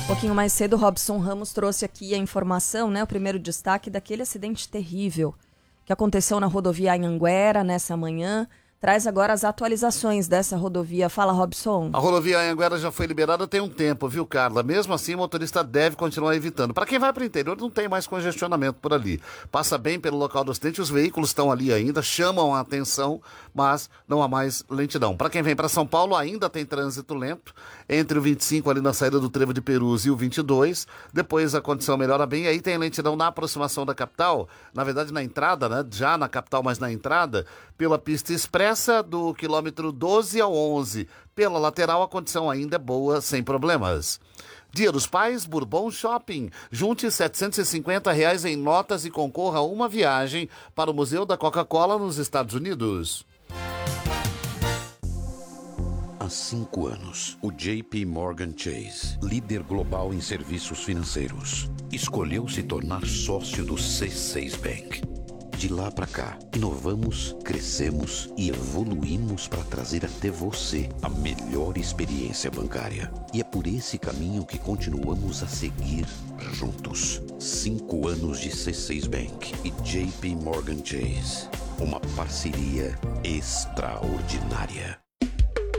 pouquinho mais cedo, o Robson Ramos trouxe aqui a informação, né? O primeiro destaque daquele acidente terrível que aconteceu na rodovia Anhanguera nessa manhã. Traz agora as atualizações dessa rodovia. Fala, Robson. A rodovia Anhanguera já foi liberada tem um tempo, viu, Carla? Mesmo assim, o motorista deve continuar evitando. Para quem vai para o interior, não tem mais congestionamento por ali. Passa bem pelo local do acidente, os veículos estão ali ainda, chamam a atenção, mas não há mais lentidão. Para quem vem para São Paulo, ainda tem trânsito lento, entre o 25 ali na saída do Trevo de Perus e o 22. Depois a condição melhora bem, aí tem lentidão na aproximação da capital, na verdade na entrada, né? Já na capital, mas na entrada, pela pista expressa do quilômetro 12 ao 11. Pela lateral, a condição ainda é boa, sem problemas. Dia dos Pais, Bourbon Shopping. Junte R$ 750 em notas e concorra a uma viagem para o Museu da Coca-Cola nos Estados Unidos. Há 5 anos, o JP Morgan Chase, líder global em serviços financeiros, escolheu se tornar sócio do C6 Bank. De lá para cá, inovamos, crescemos e evoluímos para trazer até você a melhor experiência bancária. E é por esse caminho que continuamos a seguir juntos. 5 anos de C6 Bank e JP Morgan Chase. Uma parceria extraordinária.